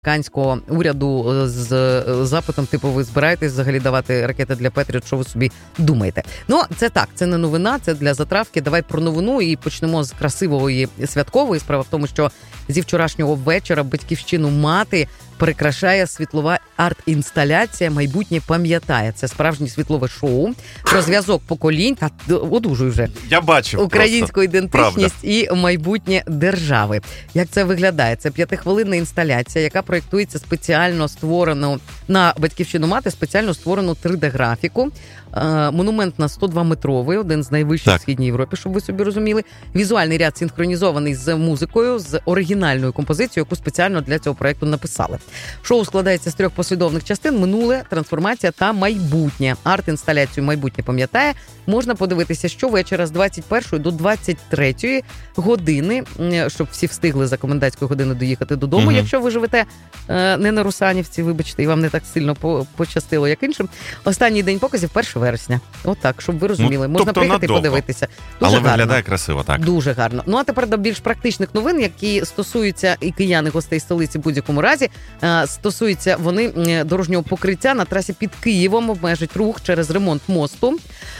американського уряду з запитом, типу, ви збираєтесь взагалі давати ракети для Петріот, що ви собі думаєте? Ну, це так, це не новина, це для затравки. Давай про новину і почнемо з красивої святкової. Справа в тому, що зі вчорашнього вечора батьківщину мати прикрашає світлова арт-інсталяція «Майбутнє пам'ятає». Це справжнє світлове шоу про зв'язок поколінь та одужуй вже. Я бачив Українську ідентичність і майбутнє держави. Як це виглядає? Це 5-хвилинна інсталяція, яка проєктується спеціально створену на батьківщину мати, спеціально створену 3D-графіку. Монумент на 102-метровий, один з найвищих в Східній Європі, щоб ви собі розуміли. Візуальний ряд синхронізований з музикою, з оригінальною композицією, яку спеціально для цього проєкту написали. Шоу складається з 3 послідовних частин: минуле, трансформація та майбутнє. Арт-інсталяцію «Майбутнє пам'ятає» можна подивитися щовечора з 21 до 23 години, щоб всі встигли за комендантською годиною доїхати додому, якщо ви живете не на Русанівці, вибачте, і вам не так сильно пощастило, як іншим. Останній день показів 1 вересня. Отак, щоб ви розуміли. Можна приїхати і подивитися. Дуже гарно. Виглядає красиво, так. Дуже гарно. Ну, а тепер до більш практичних новин, які стосуються і киян, і гостей столиці в будь-якому разі. Стосуються вони дорожнього покриття на трасі під Києвом, обмежить рух через ремонт мосту.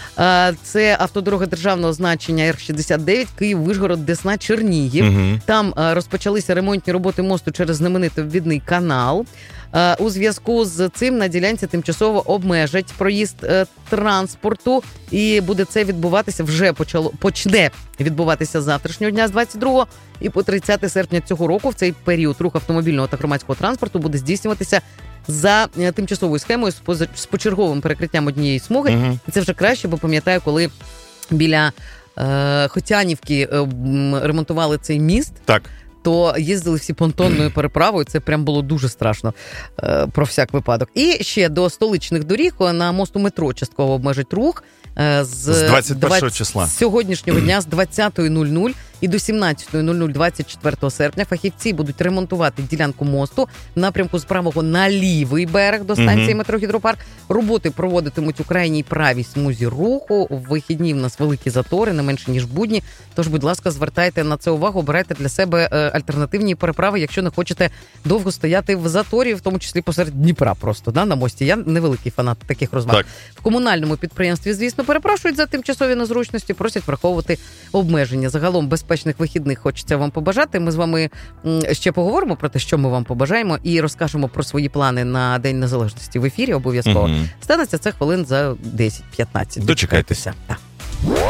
Це автодорога державного значення Р-69, Київ-Вишгород, Десна, Чернігів. Там розпочалися ремонтні роботи мосту через знаменитий обвідний канал. У зв'язку з цим на ділянці тимчасово обмежать проїзд транспорту, і буде це відбуватися, почне відбуватися з завтрашнього дня, з 22 і по 30 серпня цього року. В цей період рух автомобільного та громадського транспорту буде здійснюватися за тимчасовою схемою з почерговим перекриттям однієї смуги. І це вже краще, бо пам'ятаю, коли біля Хотянівки ремонтували цей міст, то їздили всі понтонною переправою, це прям було дуже страшно, про всяк випадок. І ще до столичних доріг на мосту метро частково обмежить рух з 21 числа. З сьогоднішнього дня з 20:00 і до 17:00 24 серпня фахівці будуть ремонтувати ділянку мосту в напрямку з правого на лівий берег до станції метро Гідропарк. Роботи проводитимуть у крайній правій смузі руху. В вихідні в нас великі затори, не менше, ніж будні. Тож, будь ласка, звертайте на це увагу, обирайте для себе альтернативні переправи, якщо не хочете довго стояти в заторі, в тому числі посеред Дніпра просто, на мості. Я невеликий фанат таких розваг. В комунальному підприємстві, звісно, перепрошують за тимчасові незручності, просять враховувати обмеження. Загалом безпечних вихідних хочеться вам побажати. Ми з вами ще поговоримо про те, що ми вам побажаємо, і розкажемо про свої плани на День Незалежності в ефірі обов'язково. Станеться це хвилин за 10-15. Дочекайтеся. Так.